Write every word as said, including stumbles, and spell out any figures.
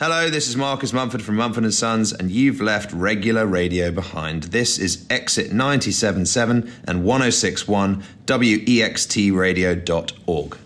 Hello, this is Marcus Mumford from Mumford and Sons, and you've left regular radio behind. This is Exit ninety-seven point seven and one oh six point one W E X T radio dot org.